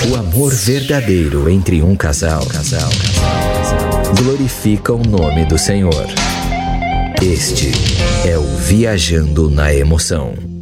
O amor verdadeiro entre um casal glorifica o nome do Senhor. Este é o Viajando na Emoção.